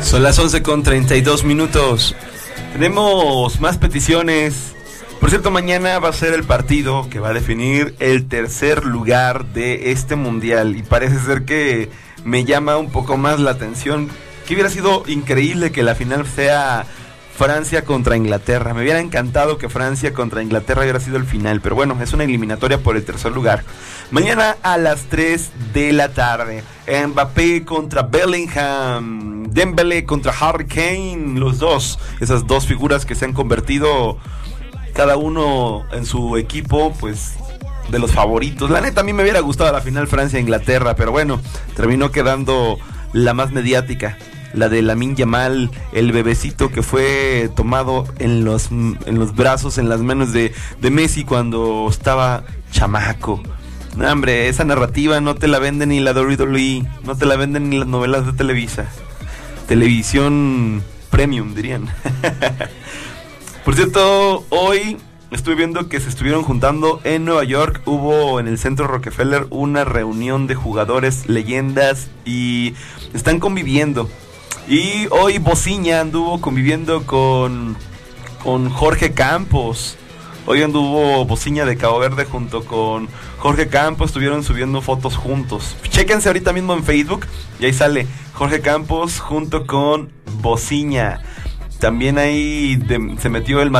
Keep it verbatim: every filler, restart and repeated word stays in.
Son las once con treinta y dos minutos. Tenemos más peticiones. Por cierto, mañana va a ser el partido que va a definir el tercer lugar de este mundial. Y parece ser que me llama un poco más la atención. Que hubiera sido increíble que la final sea Francia contra Inglaterra. Me hubiera encantado que Francia contra Inglaterra hubiera sido el final. Pero bueno, es una eliminatoria por el tercer lugar. Mañana a las tres de la tarde. Mbappé contra Bellingham. Dembélé contra Harry Kane. Los dos, esas dos figuras que se han convertido cada uno en su equipo, pues, de los favoritos. La neta, a mí me hubiera gustado la final Francia-Inglaterra, pero bueno, terminó quedando la más mediática, la de Lamine Yamal, el bebecito que fue tomado en los, en los brazos, en las manos de, de Messi cuando estaba chamaco. No, hombre, esa narrativa no te la venden ni la W W E, no te la venden ni las novelas de Televisa. Televisión premium, dirían. Por cierto, hoy estuve viendo que se estuvieron juntando en Nueva York. Hubo en el Centro Rockefeller una reunión de jugadores, leyendas, y están conviviendo. Y hoy Bociña anduvo conviviendo con, con Jorge Campos. Hoy anduvo Bociña de Cabo Verde junto con Jorge Campos. Estuvieron subiendo fotos juntos. Chéquense ahorita mismo en Facebook y ahí sale Jorge Campos junto con Bociña. También ahí de, se metió el